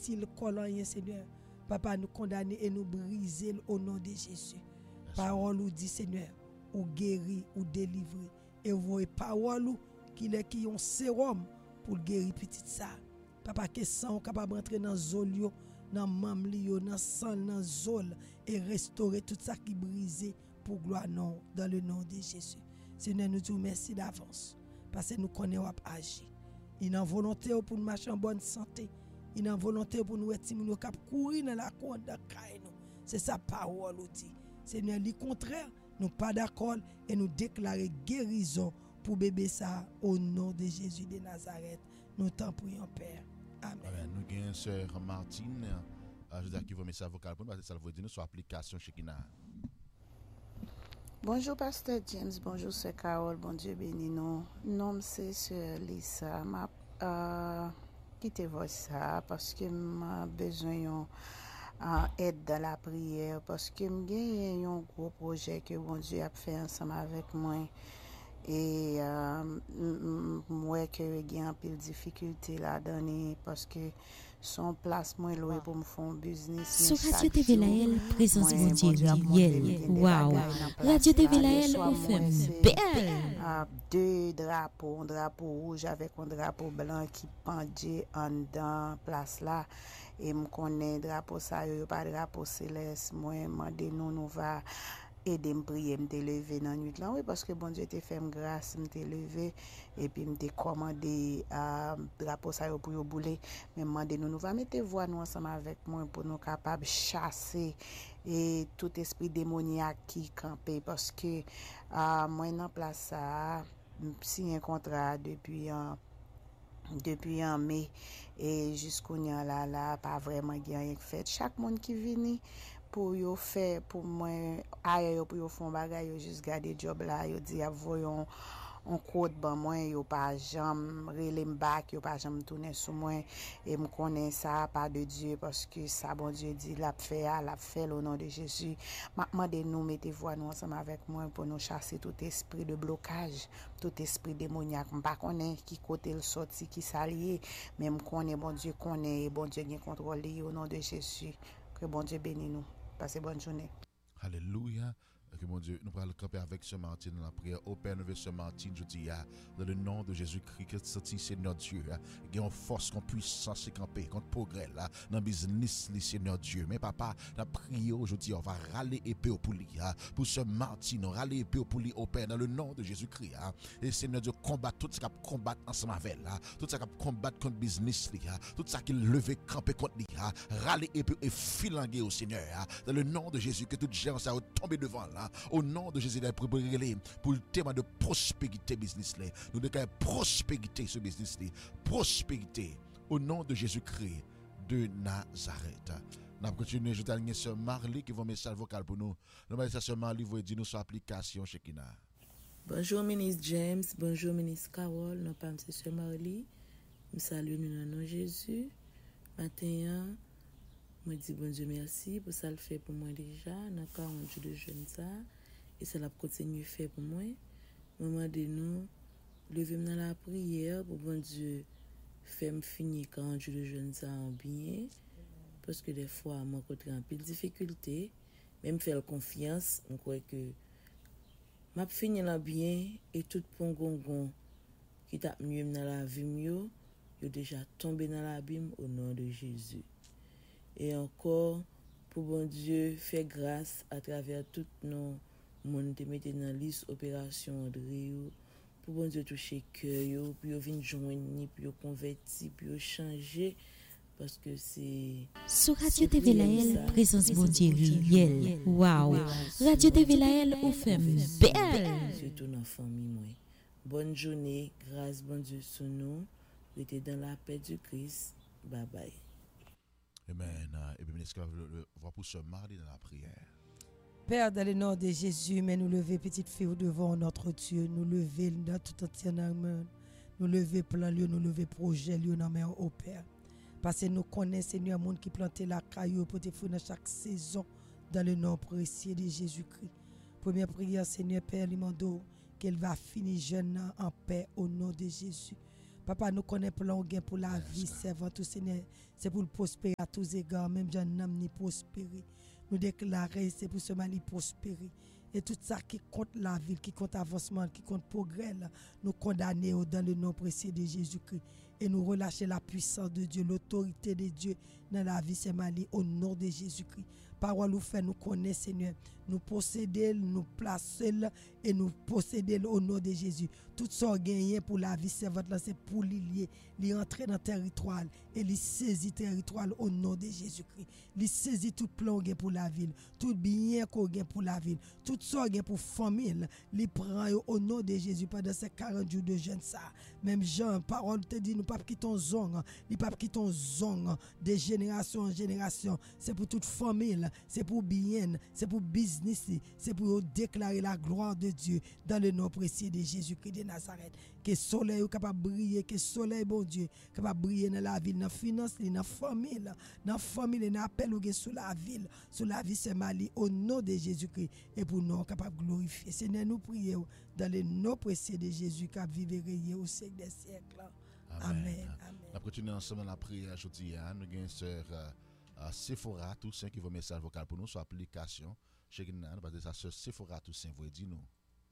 style collant, Seigneur. Papa, nous condamner et nous briser au nom de Jésus. Parole ou dit, Seigneur, ou guérir, ou délivrer. Et vous parole ou qui est un sérum pour guérir petit ça. Papa, que sang capable d'entrer dans zolio, dans mamlio, dans sang, dans zol et restaurer tout ça qui brisé pour gloire non dans le nom de Jésus. Seigneur, nous disons merci d'avance parce que nous connaissons agir. Il a volonté pour nous marcher en bonne santé. Il a volonté pour nous être nous cap courir dans la cour de nous. C'est sa parole dit. Seigneur, le contraire, nous pas d'accord et nous déclarer guérison pour bébé ça au nom de Jésus de Nazareth. Nous t'en prions, Père. Amen. Nous avons sœur Martine, je dis qui va message vocal pour nous parce que ça veut dire sur application Shekina. Bonjour Pasteur James, bonjour Sœur Carole, bon Dieu béni nous. Nom c'est Sœur Lisa, m'a quitté ça parce que m'a besoin aide dans la prière parce que j'ai un gros projet que bon Dieu a fait ensemble avec moi. Et moi que j'ai un peu de difficulté là-dedans parce que son place moins loin pour me faire un business. Sur Radio TV Lael, présence mon Dieu, wow. Radio TV Lael, on fait belle. Deux drapeaux, un drapeau rouge avec un drapeau blanc qui pendait en dedans place là. Et me connais drapeau ça, pas drapeau céleste. Moi, nous va aider me prier me lever dans nuit là oui parce que bon Dieu te fait grâce me lever et puis me commandé drapeau ça pour yo bouler mais demander nous va mettre voix nous ensemble avec moi pour nous capable chasser et tout esprit démoniaque qui campait parce que moi dans place ça signé un contrat depuis en mai et jusqu'au là pas vraiment rien fait chaque monde qui vient pour yo faire pour moi ailleurs pour yo font bagay yo juste garder job là yo dit voyons on code ban moi yo pas jamais relé m'back yo pas jamais tourner sur moi et me connais ça pas de Dieu parce que ça bon Dieu dit l'a fait au nom de Jésus m'a demandé nous mettez voix nous ensemble avec moi pour nous chasser tout esprit de blocage tout esprit démoniaque m'pas connais qui côté le sorti qui s'allier mais me connais bon Dieu connaît bon Dieu gagne contrôle au nom de Jésus que bon Dieu bénisse nous. Passez bonne journée. Alléluia. Que mon Dieu, nous allons camper avec ce Martin dans la prière. Au Père, nous ce Martin, je dis, dans le nom de Jésus-Christ, que c'est Seigneur Dieu, qui a force, qu'on puissance camper, qu'on progrès là, dans le business, Seigneur Dieu. Mais papa, la prière aujourd'hui, on va râler épée au poulie, pour ce Martin, on râler épée au poulie au Père, dans le nom de Jésus-Christ. Et Seigneur Dieu, combat tout ce qui combat ensemble avec là, tout ce qui combat contre business, tout ça qui levé, camper contre lui, râler épée et filanguer au Seigneur, dans le nom de Jésus, que toute géant ça va tomber devant là. Au nom de Jésus, pour le thème de prospérité business, nous déclarons prospérité ce business, prospérité au nom de Jésus-Christ de Nazareth. Nous continuons, je t'ai sur Marley qui va un message vocal pour nous. Nous allons sur Marley, vous dire nous sur l'application Shekina. Bonjour, ministre James, bonjour, ministre Carole, nous sommes sur Marley. Nous saluons nous dans le nom de Jésus. Matin, je dis bon Dieu merci pour ça le fait pour moi déjà dans 40 jours de jeûne ça et ça l'a continuer faire pour moi. Maman de nous lever dans la prière pour bon Dieu faire me finir 40 jours de jeûne ça en bien parce que des fois moi rencontre un peu de difficulté même faire confiance on croit que m'a fini là bien et tout pongongon qui t'a mieux dans la vie mieux yo déjà tombé dans l'abîme au nom de Jésus. Et encore, pour bon Dieu, faire grâce à travers tout nos monde qui mettent dans la liste opération André, pour bon Dieu toucher cœur, puis venir joindre, puis convertir, puis changer, parce que c'est... Sur Radio TV Lael, présence bon Dieu réel. Wow. Radio TV Lael, on fait belle. Surtout dans la famille, moi. Bonne journée, grâce bon Dieu sur nous. Restez dans la paix du Christ. Bye bye. Amen. Et bien, ministre, va pour ce mardi dans la prière. Père, dans le nom de Jésus, mais nous lever, petite fille, devant notre Dieu, nous lever dans tout entier main, nous lever plan lieu, nous lever projet lieu dans main au Père. Parce que nous connaissons, Seigneur, monde qui plantait la caillou pour te faire dans chaque saison, dans le nom précieux de Jésus-Christ. Première prière, Seigneur Père Limando, qu'elle va finir jeune en paix au nom de Jésus. Papa, nous connaissons plan gain pour la vie, servant tout Seigneur. C'est pour le prospérer à tous égards, même jeune homme ni prospérer. Nous déclarer, c'est pour ce mal prospérer. Et tout ça qui compte la ville, qui compte avancement, qui compte progrès, là, nous condamnons dans le nom précieux de Jésus-Christ. Et nous relâcher la puissance de Dieu, l'autorité de Dieu dans la vie, c'est Mali, au nom de Jésus-Christ. Parole nous fait, nous connaître, Seigneur. Nous posséder, nous placer et nous posséder au nom de Jésus. Tout ça gagné pour la vie servante là, c'est pour lier, les entrer dans le territoire et les saisir territoire au nom de Jésus-Christ. Les saisir tout plan pour la ville, tout bien qu'on gagne pour la ville, tout ça gagne pour famille, les prend au nom de Jésus pendant ces 40 jours de jeûne ça. Même Jean, parole te dit, nous pas quitter ton zone, nous pas quitter ton zone de génération en génération. C'est pour toute famille, c'est pour bien, c'est pour business, c'est pour déclarer la gloire de Dieu dans le nom précieux de Jésus-Christ de Nazareth. Que le soleil est capable de briller, que le soleil, bon Dieu, capable de briller dans la ville, dans la finance, dans la famille, dans l'appel ou sur la ville, sur la vie, c'est Mali, au nom de Jésus-Christ, et pour nous, capable de glorifier. Seigneur, nous prions dans le nom précieux de Jésus, qui a vécu au siècle des siècles. Amen. On continue ensemble dans la prière aujourd'hui. Nous avons une sœur Sephora Toussaint qui va message vocal pour nous sur l'application. Chez nous, parce que sa sœur Sephora Toussaint, vous dit nous.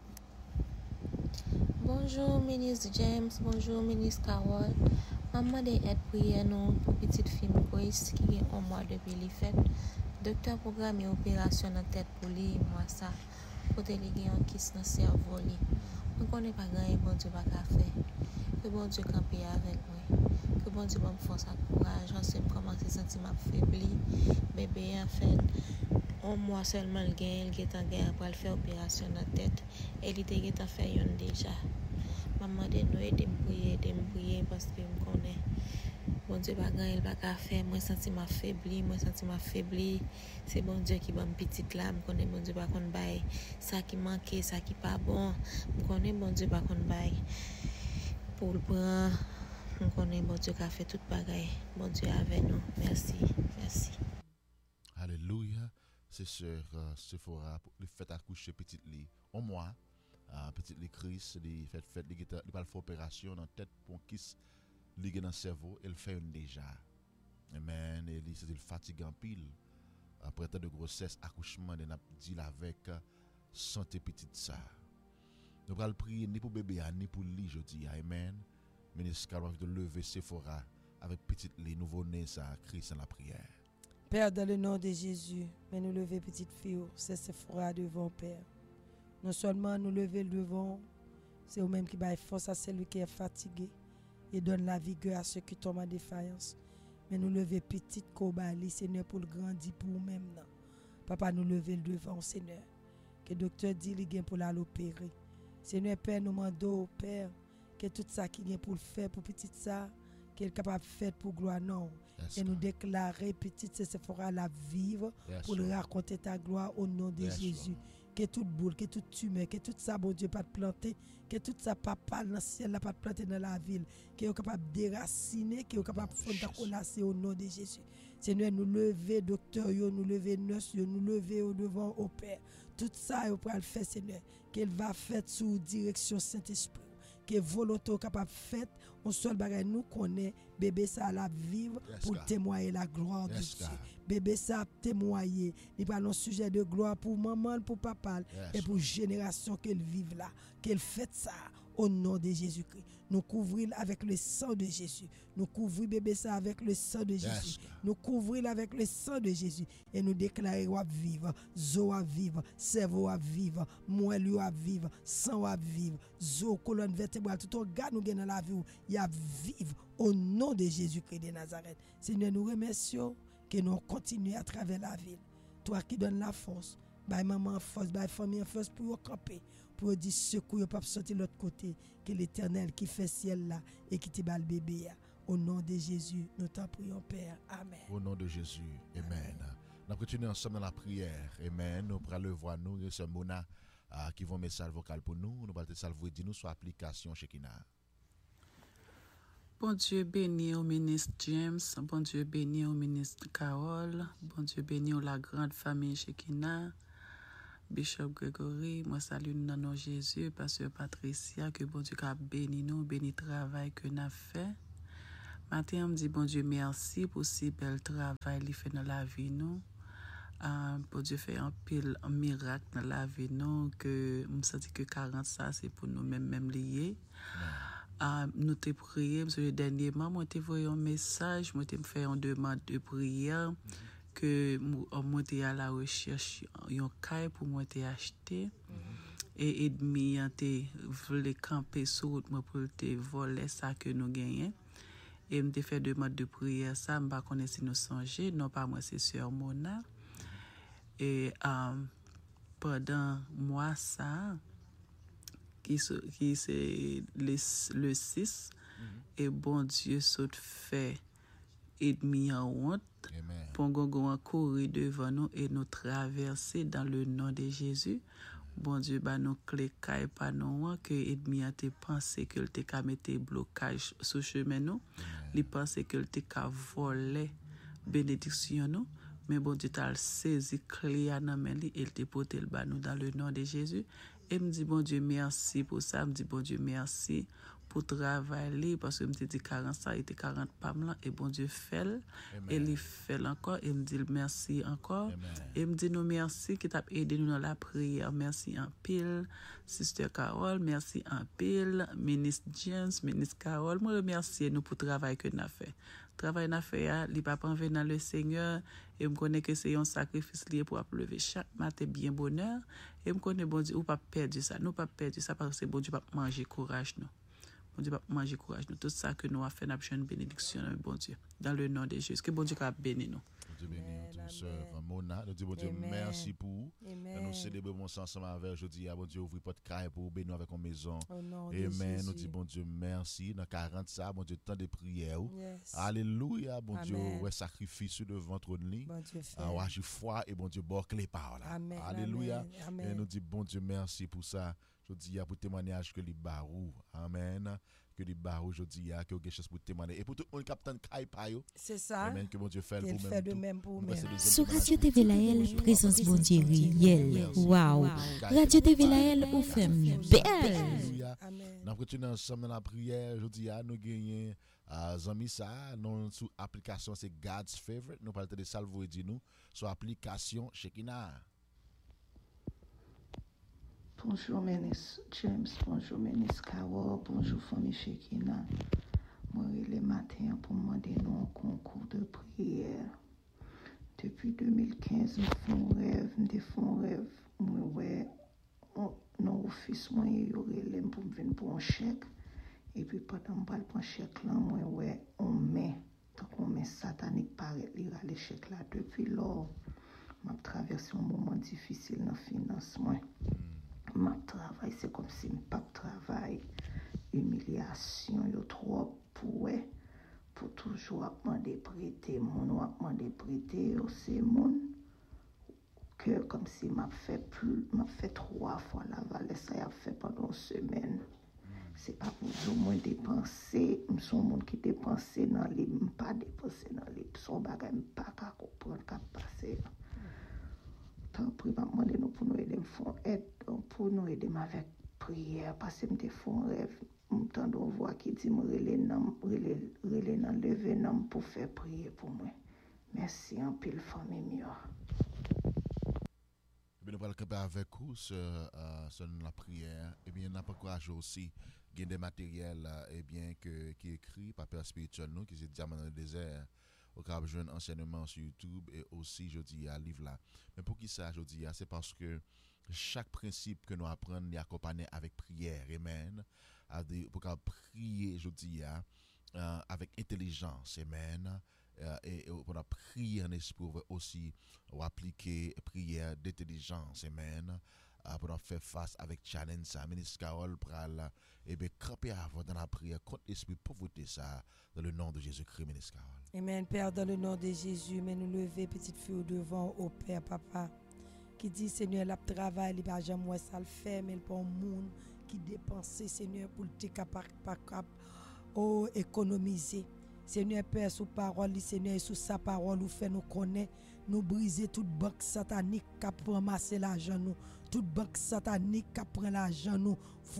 Bonjour, ministre James. Bonjour, ministre Carol. Maman de aide prière nous pour petite fille Grace qui est un mois depuis les fêtes. Docteur programme et opération dans tête pour lui, moi ça. Pour déléguer un kiss dans le cerveau. On ne connaît pas grand bon Dieu pas faire. Que bon Dieu camper avec moi. Que bon Dieu me force à courage. On sait comment se sentir ma faibli. Bébé en fait. Un mois seulement le gain, il est en gain pour faire opération dans la tête. Et il était en fait une déjà. Maman de nous aider me prier parce que je connais. Bon Dieu pas grand, il va pas faire. Moi senti ma faibli, c'est bon Dieu qui va me petite là, me connais bon Dieu pas qu'on bail. Ça qui manquait, ça qui pas bon, me connais bon Dieu pas qu'on bail. Pour le prendre, me connais bon Dieu qui a fait toute bagaille. Bon Dieu avec nous. Merci. Alléluia. C'est sœur Sephora, le fait accoucher petite lit au mois, petite lit Chris, il va faire opération dans la tête pour qu'il ligue dans le cerveau, il fait une déjà. Amen. Et c'est il fatigue en pile. Après tant de grossesse, accouchement, il a dit avec santé petite ça. Nous allons prier ni pour bébé ni pour lui jeudi. Amen. Ministre Carol de lever Sephora avec petite lit nouveau-né ça Christ dans la prière. Père, dans le nom de Jésus, mais nous lever petite fille, c'est Sephora devant Père. Non seulement nous lever devant, c'est eux-mêmes qui baillent force à celui qui est fatigué et donne la vigueur à ceux qui tombent en défaillance. Mais nous lever petite Kobali, Seigneur, pour le grandir pour nous-mêmes. Papa, nous lever devant, Seigneur. Que le docteur dit qu'il vient pour l'opérer. Seigneur, Père, nous demandons, Père, que tout ça qui vient pour le faire, pour petite ça, qu'elle est capable de faire pour gloire, non. Et nous déclarer, petite Sephora, la vivre pour lui raconter ta gloire au nom de Jésus. Que toute boule, que toute tumeur, que tout ça, bon Dieu, pas te planter, que tout ça, papa, dans le ciel, pas te planter dans la ville, que est capable de déraciner, que est capable de fondre colasser au nom de Jésus. Seigneur, nous lever, docteur, nous lever, nurse, nous lever au devant, au Père. Tout ça, on peut le faire, Seigneur, qu'elle va faire sous direction Saint-Esprit. Que volonté capable faite, on seul bagage nous connaît, bébé ça la vivre pour témoigner la gloire de Dieu. Bébé ça témoigner, il parle un sujet de gloire pour maman, pour papa et pour génération qu'elle vive là, qu'elle fait ça au nom de Jésus-Christ. Nous couvrons avec le sang de Jésus. Nous couvrons bébé ça avec le sang de Jésus. Nous couvrons avec le sang de Jésus et nous déclarons à vivre, zo à vivre, cerveau à vivre, moelle à vivre, sang à vivre, zo colonne vertébrale, tout organe nous gagne dans la vie, il a vivre au nom de Jésus-Christ de Nazareth. Seigneur, nous remercions que nous continuons à travers la ville. Toi qui donnes la force, by maman en force, by famille en force pour camper, pour dire secours, pas sortir de l'autre côté, que l'Éternel qui fait ciel là et qui te bat le bébé. Au nom de Jésus, nous t'en prions, Père. Amen. Au nom de Jésus, Amen. Nous continuons ensemble dans la prière. Amen. Nous prenons le voix, nous, et ce Mona qui vont message vocal pour nous. Nous allons te saluer, dis-nous sur l'application Shekina. Bon Dieu béni au ministre James, bon Dieu béni au ministre Carol, bon Dieu béni au la grande famille Shekina. Bishop Gregory, moi salue nous dans le nom de Jésus, Pasteur Patricia, que bon Dieu a béni nous, béni le travail que nous avons fait. Matin, on me dit bon Dieu merci pour si bel travail qu'il fait dans la vie nous. Bon Dieu fait un pile un miracle dans la vie nous, que me senti que 40 ça c'est pour nous même liés. Nous t'ai prié, le dernier moment, moi t'ai envoyé un message, moi t'ai fait une demande de prière. Que moi t'ai à la recherche un caille pour moi t'ai acheté et ennemi t'ai voulu camper sur route moi pour te voler ça que nous gagnons et me fait demande de prière ça me pas connaître si nous songer non pas moi c'est sœur Mona et pendant mois ça qui c'est le 6 et bon Dieu saute fait ennemi en honte pour qu'on courir devant nous et nous traverser dans le nom de Jésus. Bon Dieu, bah nous cliquer pas nous que ennemi a te pensé que te ka mettre blocage sur chemin nous, il pensait que te ka voler bénédiction nous, mais bon Dieu t'a saisi clé dans main li et te porter le ba nous dans le nom de Jésus. Et me dit bon Dieu merci pour ça, me dit bon Dieu merci pour travailler parce que me dit 40 ça était 40 pam là et bon Dieu fait et il fait encore et me dit merci encore. Amen. Et me dit nous merci qui t'a aidé nous dans la prière, merci en pile Sister Carole, merci en pile Ministre James, Ministre Carole, moi remercier nous pour le travail que nous avons fait. Travail n'a fait il pas envers dans le Seigneur et me connaît que c'est un sacrifice lié pour lever chaque matin bien bonheur et me connaît bon Dieu ou pas perdre ça, nous pas perdre ça parce que bon Dieu pas manger courage nous. Bon Dieu, manger courage. Nous, tout ça que nous avons fait, nous avons une bénédiction, bon Dieu. Dans le nom de Jésus. Que bon Dieu a béni nous. Dieu béni notre sœur Mona. Nous disons bon Dieu merci pour vous. Nous célébrons ensemble avec aujourd'hui. Bon Dieu, ouvre votre cœur pour bénir avec une maison. Amen. Nous disons bon Dieu merci. Dans 40 ça, bon Dieu, temps de prière. Alléluia. Bon Dieu, ouais, sacrifice devant ton lit. Bon Dieu, agir foi et bon Dieu, borque les paroles. Alléluia. Et nous disons bon Dieu merci pour ça. Je dis pour témoignage que les barou. Amen. Que les barou, je dis que quelque chose pour témoigner. Et pour tout le monde qui capitaine Kaipayo. C'est ça. Amen. Que mon Dieu fait pour fait de même pour nous. Sur Radio TV Laël, présence bon Dieu réel. Waouh. Radio TV Laël, ou fait belle. Amen. Nous continuons ensemble dans la prière. Je dis nous gagnons Zami ça, non sous application c'est God's Favorite. Nous parlons de Salvo et nous sur application Shekinah. Bonjour Ministre James, bonjour Ministre Carole, bonjour famille Shekinah. Moi, le matin pour demander nous un concours de prière. Depuis 2015, je fais un rêve. Moi, ouais, non office, moi, il y aurait pour venir pour un chèque. Et puis, pendant que je prends un chèque là, moi, ouais, on met, tant qu'on met satanique paraît, il y a les chèques là. Depuis lors, je traverse un moment difficile dans le financement. Ma travail, c'est comme si je pas travail, humiliation, yo trop pour toujours demander prêter, mon demander prêter, c'est mon que comme si m'a fait 3 fois la valeur, ça a fait pendant une semaine. C'est pas pour tout moins dépenser, je suis un monde qui dépense dans les, pas dépenser dans les, son bagage pas qu'à comprendre qu'à passer. Tant pis, m'a demandé nous pour nous aider, pour nous aider avec prière parce que me font rêve, m'entend voix qui dit me relé nan lever nan pour faire prier pour moi. Merci en pile famille mia. Nous allons camper avec vous sur la prière. Et bien, nous avons courage aussi, il y a des matériels qui est écrit par Père spirituel, nous, qui est Diamant dans le désert. Au cas où je un enseignement sur YouTube et aussi, je dis, à livre là. Mais pour qui ça, je dis, c'est parce que chaque principe que nous apprenons est accompagné avec prière. Amen. Pour qu'on prier, je dis, avec intelligence. Amen. Et pour prier en esprit aussi, ou appliquer prière d'intelligence. Amen. Pour faire face avec challenge ça, Ministre Carole pral et bien camper avant dans la prière contre l'esprit pauvreté ça dans le nom de Jésus-Christ, Ministre Carole. Amen, Père, dans le nom de Jésus, mais nous lever petite fille devant au Père Papa qui dit Seigneur la travail il pas jamais moi ça le fait mais pour monde qui dépense Seigneur pour te capable économiser. Seigneur Père sous parole Seigneur sous sa parole nous fait nous connaître nous briser toute banque satanique qui a ramassé l'argent nous toute banque satanique qui prend l'argent nous